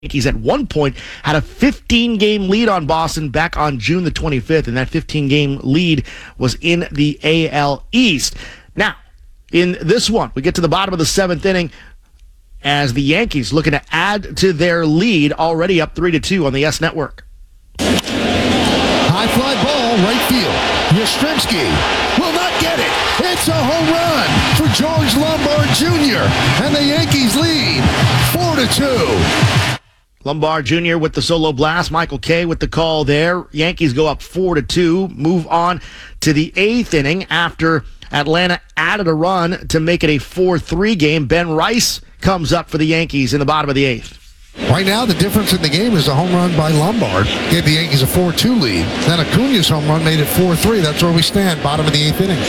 Yankees at one point had a 15-game lead on Boston back on June the 25th, and that 15-game lead was in the AL East. Now, in this one, we get to the bottom of the seventh inning as the Yankees looking to add to their lead, already up 3-2 on the S Network. High fly ball, right field. Yastrzemski will not get it. It's a home run for George Lombard Jr., and the Yankees lead 4-2. Lombard Jr. with the solo blast. Michael Kay with the call there. Yankees go up 4-2. Move on to the eighth inning after Atlanta added a run to make it a 4-3 game. Ben Rice comes up for the Yankees in the bottom of the eighth. Right now, the difference in the game is a home run by Lombard gave the Yankees a 4-2 lead. Then Acuna's home run made it 4-3. That's where we stand, bottom of the eighth inning.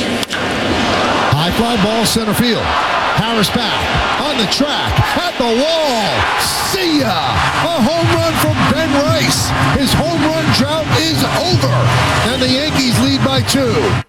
High fly ball, center field. Harris back on the track, at the wall. See ya! A home run from Ben Rice. His home run drought is over, and the Yankees lead by 2.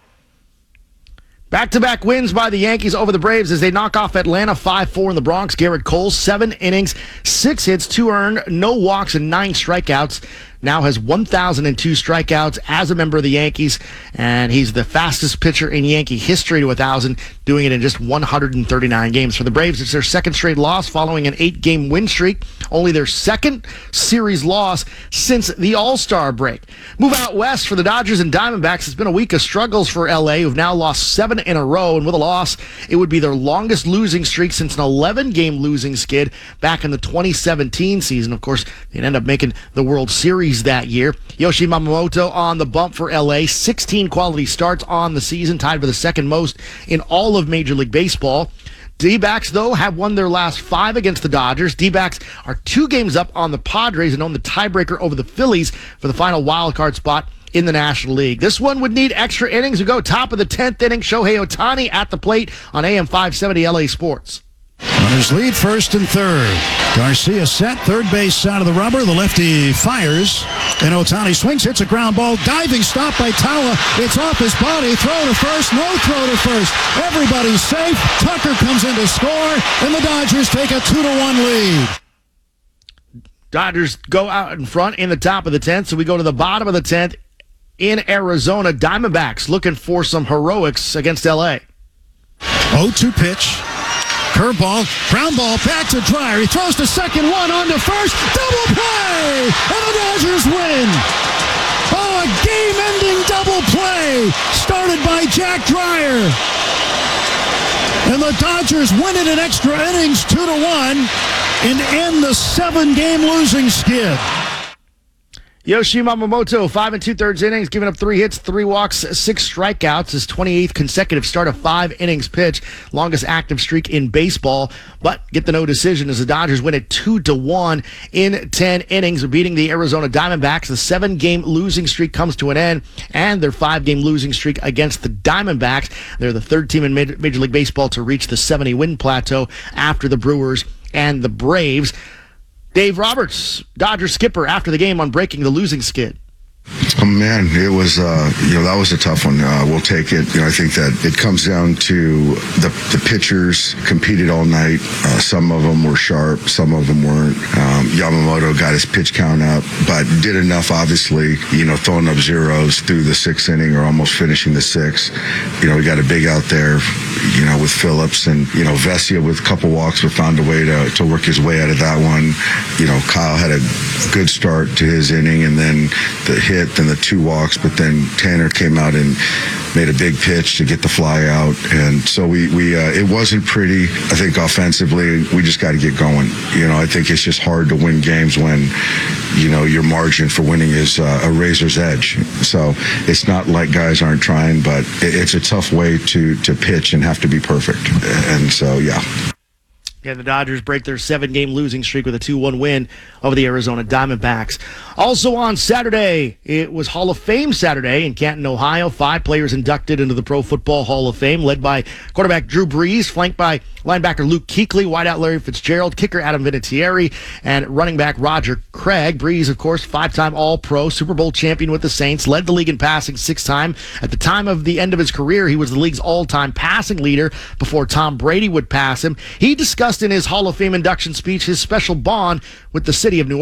Back-to-back wins by the Yankees over the Braves as they knock off Atlanta 5-4 in the Bronx. Garrett Cole, 7 innings, 6 hits, 2 earned, no walks, and 9 strikeouts. Now has 1,002 strikeouts as a member of the Yankees, and he's the fastest pitcher in Yankee history to 1,000, doing it in just 139 games. For the Braves, it's their second straight loss following an 8-game win streak, only their second series loss since the All-Star break. Move out west for the Dodgers and Diamondbacks. It's been a week of struggles for L.A., who've now lost 7 in a row, and with a loss, it would be their longest losing streak since an 11-game losing skid back in the 2017 season. Of course, they'd end up making the World Series that year. Yoshi Yamamoto on the bump for LA. 16 quality starts on the season, tied for the second most in all of Major League Baseball. D-backs, though, have won their last 5 against the Dodgers. D-backs are 2 games up on the Padres and own the tiebreaker over the Phillies for the final wild card spot in the National League. This one would need extra innings. We go top of the 10th inning. Shohei Ohtani at the plate on AM 570 LA Sports. Runners lead first and third. Garcia set, third base side of the rubber. The lefty fires, and Ohtani swings, hits a ground ball. Diving stop by Tawa. It's off his body. Throw to first. No throw to first. Everybody's safe. Tucker comes in to score, and the Dodgers take a 2-1 lead. Dodgers go out in front in the top of the 10th, so we go to the bottom of the 10th in Arizona. Diamondbacks looking for some heroics against L.A. 0-2 pitch. Curveball, ground ball, back to Dreyer. He throws to second, one on to first. Double play! And the Dodgers win! Oh, a game-ending double play started by Jack Dreyer. And the Dodgers win it in extra innings 2-1 and end the 7-game losing skid. Yoshi Yamamoto, 5 2/3 innings, giving up 3 hits, 3 walks, 6 strikeouts. His 28th consecutive start of 5 innings pitched, longest active streak in baseball. But get the no decision as the Dodgers win it 2-1 in 10 innings, beating the Arizona Diamondbacks. The 7-game losing streak comes to an end, and their 5-game losing streak against the Diamondbacks. They're the 3rd team in Major League Baseball to reach the 70-win plateau after the Brewers and the Braves. Dave Roberts, Dodgers skipper, after the game on breaking the losing skid. Oh, man, it was, that was a tough one. We'll take it. I think that it comes down to the pitchers competed all night. Some of them were sharp. Some of them weren't. Yamamoto got his pitch count up, but did enough, obviously, throwing up zeros through the 6th inning or almost finishing the 6th. We got a big out there, with Phillips and, Vesia with a couple walks, but found a way to work his way out of that one. Kyle had a good start to his inning, and then the hit, then the 2 walks, but then Tanner came out and made a big pitch to get the fly out. And so we it wasn't pretty. I think offensively, we just got to get going. I think it's just hard to win games when, your margin for winning is a razor's edge. So it's not like guys aren't trying, but it's a tough way to pitch and have to be perfect. And so, yeah. Yeah, the Dodgers break their 7-game losing streak with a 2-1 win over the Arizona Diamondbacks. Also on Saturday, it was Hall of Fame Saturday in Canton, Ohio. 5 players inducted into the Pro Football Hall of Fame, led by quarterback Drew Brees, flanked by linebacker Luke Kuechly, wideout Larry Fitzgerald, kicker Adam Vinatieri, and running back Roger Craig. Brees, of course, 5-time All-Pro, Super Bowl champion with the Saints, led the league in passing 6 times. At the time of the end of his career, he was the league's all-time passing leader before Tom Brady would pass him. He discussed discussed in his Hall of Fame induction speech his special bond with the city of New Orleans.